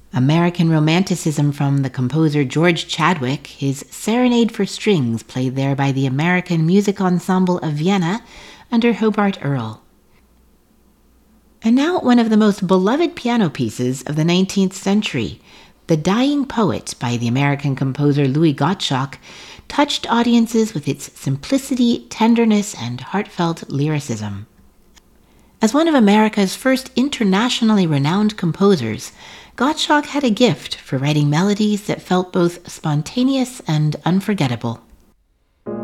American Romanticism from the composer George Chadwick, his Serenade for Strings, played there by the American Music Ensemble of Vienna under Hobart Earl. And now one of the most beloved piano pieces of the 19th century, The Dying Poet by the American composer Louis Gottschalk, touched audiences with its simplicity, tenderness, and heartfelt lyricism. As one of America's first internationally renowned composers, Gottschalk had a gift for writing melodies that felt both spontaneous and unforgettable.